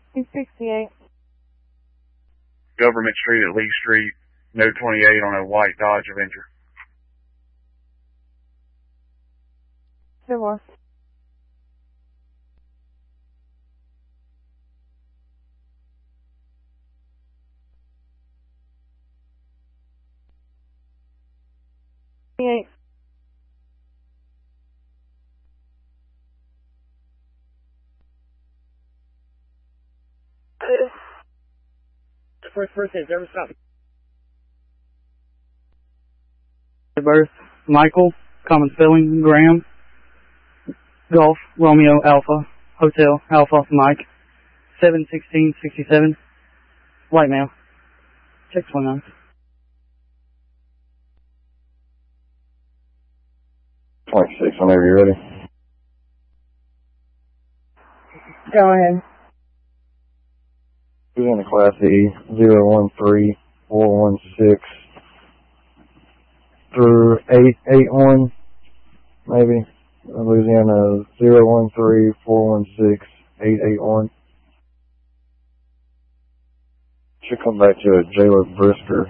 268. Government Street at Lee Street, no 28 on a white Dodge Avenger. No more. First person has ever stopped. Birth, Michael, common spelling, Graham, Golf, Romeo, Alpha, Hotel, Alpha, Mike, 71667, white male, check 29. Whenever you're ready. Go ahead. Who's in the Class E, 013416 through 881, maybe. Louisiana, 013416 Should come back to a Jayla Brisker.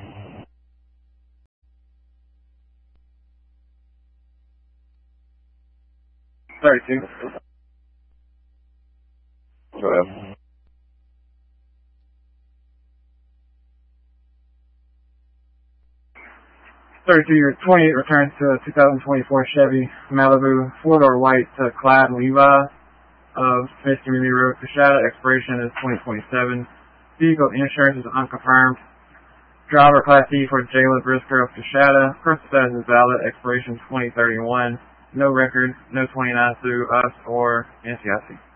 Go ahead. 32-year 28 returns to a 2024 Chevy Malibu 4-door white clad Levi of Smith Community Road, Coshada. Expiration is 2027. Vehicle insurance is unconfirmed. Driver Class E for Jayla Brisker of Coshada. Personal status is valid. Expiration 2031. No record. No 29 through us or NCIC.